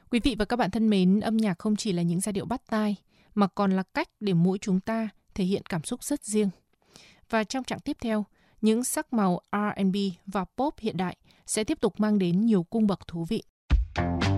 Quý vị và các bạn thân mến, âm nhạc không chỉ là những giai điệu bắt tai, mà còn là cách để mỗi chúng ta thể hiện cảm xúc rất riêng. Và trong chặng tiếp theo, những sắc màu R&B và pop hiện đại sẽ tiếp tục mang đến nhiều cung bậc thú vị.